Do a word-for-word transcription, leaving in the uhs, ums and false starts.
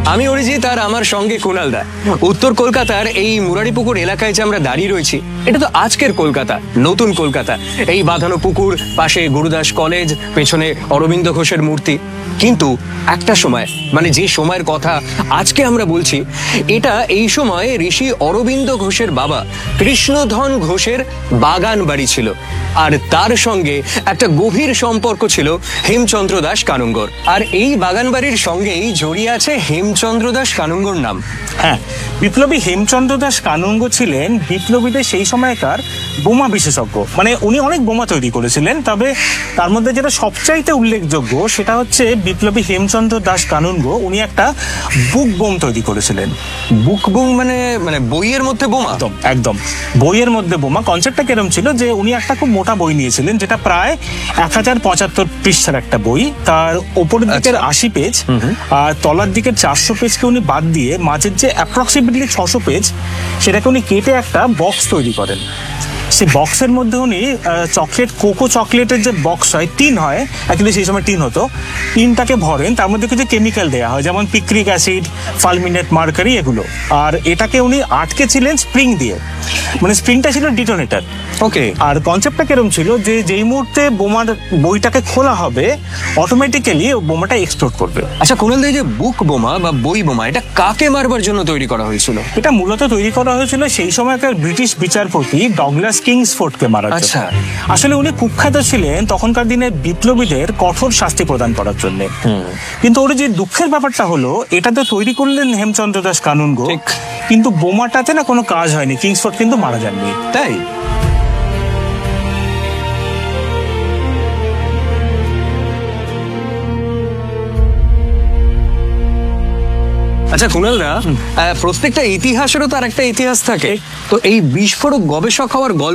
আমি অরিজিৎ আর আমার সঙ্গে কুণাল দা। উত্তর কলকাতার এই মুরারিপুকুর এলাকায় যে আমরা দাঁড়িয়ে রয়েছি, এটা তো আজকের কলকাতা, নতুন কলকাতা। এই বাঁধানো পুকুর, পাশে গুরুদাস কলেজ, পেছনে অরবিন্দ ঘোষের মূর্তি। কিন্তু একটা সময়, মানে যে সময়ের কথা আজকে আমরা বলছি, এটা এই সময় ঋষি অরবিন্দ ঘোষের বাবা কৃষ্ণধন ঘোষের বাগান বাড়ি ছিল। আর তার সঙ্গে একটা গভীর সম্পর্ক ছিল হেমচন্দ্র দাস কানুঙ্গর। আর এই বাগান বাড়ির সঙ্গেই জড়িয়ে আছে হেমচন্দ্র দাস কানুঙ্গর নাম। হ্যাঁ, বিপ্লবী হেমচন্দ্র দাস কানুঙ্গ ছিলেন বিপ্লবীদের সেই সময়কার বোমা বিশেষজ্ঞ। মানে উনি অনেক বোমা তৈরি করেছিলেন, তবে তার মধ্যে যেটা সবচাইতে উল্লেখযোগ্য সেটা হচ্ছে বিপ্লবী হেমচন্দ্র দাস কানুঙ্গ উনি একটা বুক বোম তৈরি করেছিলেন। বুক বোম মানে মানে বইয়ের মধ্যে বোমা? একদম একদম বইয়ের মধ্যে বোমা। কনসেপ্টটা কিরম ছিল যে উনি একটা খুব মোটা বই নিয়েছিলেন, যেটা প্রায় এক হাজার পঁচাত্তর পৃষ্ঠার একটা বই। তার ওপরের দিকের আশি পেজ আর তলার দিকের চারশো পেজকে উনি বাদ দিয়ে মাঝের যে অ্যাপ্রক্সিমেটলি ছশো পেজ সেটাকে উনি কেটে একটা বক্স তৈরি করেন। সেই বক্সের মধ্যে উনি চকলেট, কোকো চকলেটের যে বক্স হয়, টিন হয়, অ্যাকচুয়ালি সেই সময় টিন হতো, টিনটাকে ভরেন, তার মধ্যে কিছু কেমিক্যাল দেওয়া হয়, যেমন পিক্রিক অ্যাসিড, ফালমিনেট মার্কারি, এগুলো। আর এটাকে উনি আটকে ছিলেন স্প্রিং দিয়ে, মানে স্প্রিংটা ছিল ডিটোনেটার। ওকে। আর কনসেপ্টটা কিরম ছিল যে যেই মুহূর্তে বোমার বইটাকে খোলা হবে, অটোমেটিক্যালি বোমাটা এক্সপ্লোড করবে। আচ্ছা কুণাল দা, যে বুক বোমা বা বই বোমা, এটা কাকে মারবার জন্য তৈরি করা হয়েছিল? এটা মূলত তৈরি করা হয়েছিল সেই সময়কার ব্রিটিশ বিচারপতি ডগলাস কিংসফোর্ডকে মারার জন্য। আচ্ছা। আসলে উনি কুখ্যাত ছিলেন তখনকার দিনে বিপ্লবীদের কঠোর শাস্তি প্রদান করার জন্য। কিন্তু ওর যে দুঃখের ব্যাপারটা হলো, এটা তো তৈরি করলেন হেমচন্দ্র দাস কানুঙ্গ, কিন্তু বোমাটাতে না কোনো কাজ হয়নি, কিংসফোর্ড কিন্তু মারা যাননি। তাই? আচ্ছা কুণাল দা, প্রত্যেকটা ইতিহাসেরও তার একটা ইতিহাস থাকে, তো এই বিস্ফোরক গবেষক হওয়ার গল্প